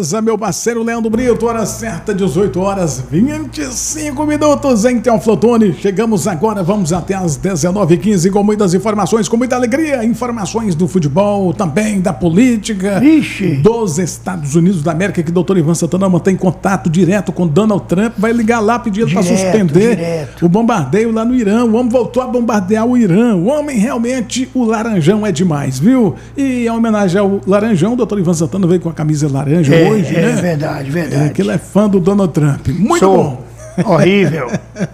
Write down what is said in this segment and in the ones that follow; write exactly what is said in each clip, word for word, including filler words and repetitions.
Meu parceiro Leandro Brito, hora certa, dezoito horas e vinte e cinco minutos em Teoflotone. Chegamos agora, vamos até as dezenove e quinze com muitas informações, com muita alegria. Informações do futebol, também da política. Ixi. Dos Estados Unidos da América, que o doutor Ivan Santana mantém contato direto com Donald Trump. Vai ligar lá pedindo para suspender direto. o bombardeio lá no Irã. O homem voltou a bombardear o Irã. O homem realmente, o laranjão é demais, viu? E em homenagem ao laranjão, o doutor Ivan Santana veio com a camisa laranja É. hoje, É, né? verdade, verdade. É, que ele é fã do Donald Trump. Muito Sou. bom. Horrível.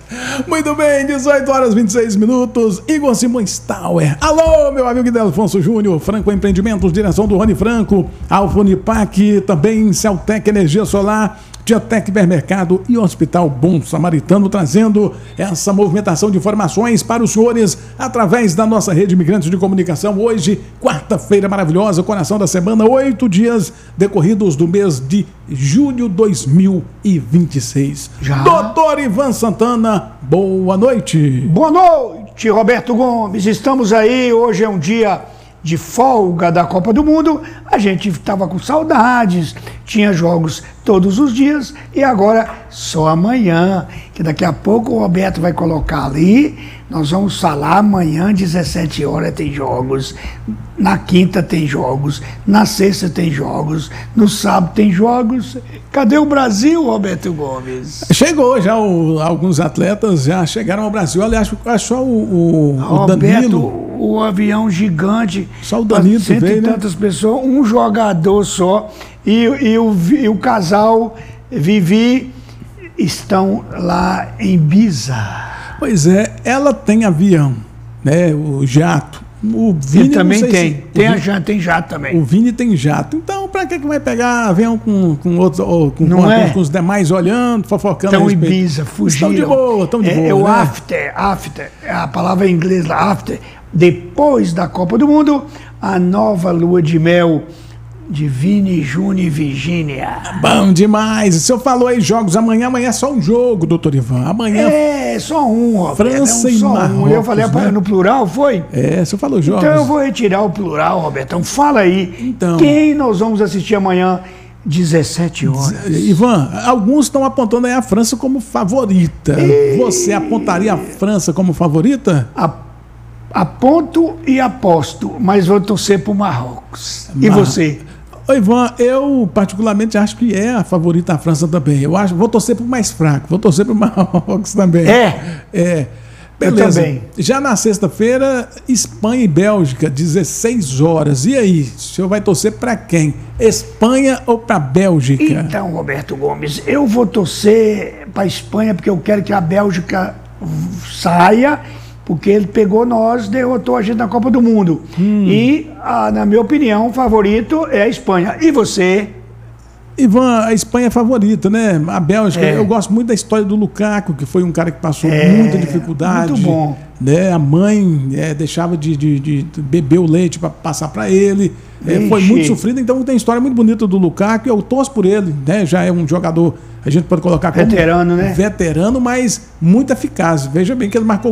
Muito bem, dezoito horas e vinte e seis minutos. Igor Simões Tower. Alô, meu amigo Delfonso Júnior. Franco Empreendimentos, direção do Rony Franco. Alfa Unipac, também Celtec Energia Solar, Diatec Hipermercado e Hospital Bom Samaritano, trazendo essa movimentação de informações para os senhores através da nossa rede Imigrantes de Comunicação. Hoje, quarta-feira maravilhosa, coração da semana, oito dias decorridos do mês de julho de dois mil e vinte e seis. Já? Doutor Ivan Santana, boa noite. Boa noite, Roberto Gomes. Estamos aí, hoje é um dia de folga da Copa do Mundo. A gente estava com saudades, tinha jogos todos os dias e agora só amanhã, que daqui a pouco o Roberto vai colocar ali. Nós vamos falar amanhã, dezessete horas tem jogos, na quinta tem jogos, na sexta tem jogos, no sábado tem jogos. Cadê o Brasil, Roberto Gomes? Chegou já, o, alguns atletas já chegaram ao Brasil. Aliás, só o, o, o Roberto, Danilo. o avião gigante, Só o Danilo cento veio, e né? tantas pessoas, um jogador só, e, e, o, e o casal Vivi estão lá em Ibiza. Pois é, ela tem avião, né? O jato. O Vini Ele também não sei tem, se- tem, o a Vini, jato, tem jato também. o Vini tem jato. Então, pra que que vai pegar avião com, com outros, ou com, Não com, é? com os demais olhando, fofocando a Estão em respeito? Ibiza, fugiram. Estão de boa, estão de é, boa, É o né? after, after, é a palavra em inglês lá, after. Depois da Copa do Mundo, a nova lua de mel de Vini, Júnior e Virgínia. Bom demais. O senhor falou aí jogos amanhã, amanhã é só um jogo, doutor Ivan. Amanhã É, só um, Roberto. França é um, e só um. Marrocos, Eu falei né? no plural, foi? é, o senhor falou jogos. Então eu vou retirar o plural, Robertão. Fala aí. Então. Quem nós vamos assistir amanhã, dezessete horas? Ivan, alguns estão apontando aí a França como favorita. Você apontaria a França como favorita? A- Aponto e aposto, mas vou torcer pro Marrocos. E Mar- você? Ô, Ivan, eu particularmente acho que é a favorita a França também. Eu acho, vou torcer pro mais fraco, vou torcer pro Marrocos também. É? É. Eu Beleza. também. Já na sexta-feira, Espanha e Bélgica, dezesseis horas. E aí, o senhor vai torcer para quem? Espanha ou para Bélgica? Então, Roberto Gomes, eu vou torcer para Espanha porque eu quero que a Bélgica saia, porque ele pegou nós, derrotou a gente na Copa do Mundo. Hum. E, ah, na minha opinião, o favorito é a Espanha. E você? Ivan, a Espanha é favorita, né? A Bélgica, É. eu gosto muito da história do Lukaku, que foi um cara que passou É, muita dificuldade. muito bom. Né? A mãe é, deixava de, de- de beber o leite para passar para ele. É, foi Ixi. muito sofrido, então tem história muito bonita do Lukaku. Eu torço por ele, né? Já é um jogador, a gente pode colocar como Veterano, né? veterano, mas muito eficaz. Veja bem que ele marcou